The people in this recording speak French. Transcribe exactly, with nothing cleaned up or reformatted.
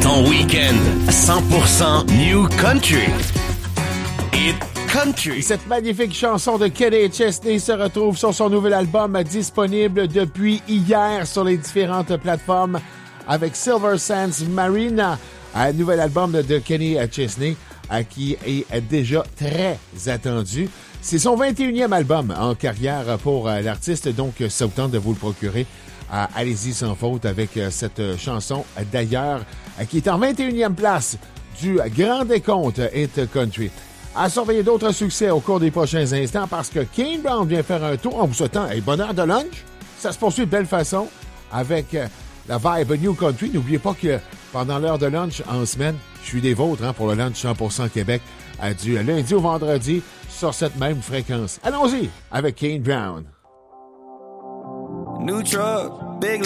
Ton week-end cent pour cent New Country. Hit Country. Cette magnifique chanson de Kenny Chesney se retrouve sur son nouvel album disponible depuis hier sur les différentes plateformes avec Silver Sands Marina, un nouvel album de Kenny Chesney qui est déjà très attendu. C'est son vingt et unième album en carrière pour l'artiste, donc ça vous tente de vous le procurer. Allez-y sans faute avec cette chanson d'ailleurs qui est en vingt et unième place du grand décompte Hit Country. À surveiller d'autres succès au cours des prochains instants parce que Kane Brown vient faire un tour en vous souhaitant hey, bonne heure de lunch. Ça se poursuit de belle façon avec euh, la vibe New Country. N'oubliez pas que pendant l'heure de lunch en semaine, je suis des vôtres hein, pour le lunch cent pour cent Québec euh, du lundi au vendredi sur cette même fréquence. Allons-y avec Kane Brown. New truck, big